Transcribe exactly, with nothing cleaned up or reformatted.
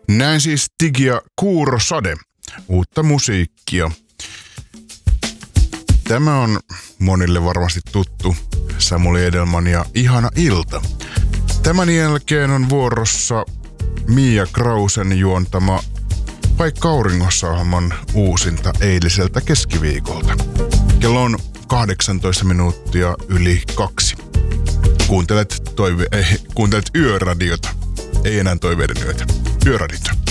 Näin siis Tigi ja Kuurosade, uutta musiikkia. Tämä on monille varmasti tuttu Samuli Edelman ja Ihana ilta. Tämän jälkeen on vuorossa Mia Krausen juontama Paikka auringossa -ohjelman uusinta eiliseltä keskiviikolta. Kello on kahdeksantoista minuuttia yli kaksi. Kuuntelet, toive, eh, kuuntelet yöradiota. Ei enää toiveiden yötä. Yöradiota.